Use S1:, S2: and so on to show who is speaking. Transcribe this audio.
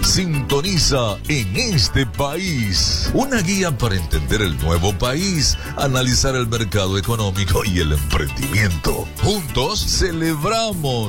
S1: Sintoniza En Este País, una guía para entender el nuevo país, analizar el mercado económico y el emprendimiento. Juntos celebramos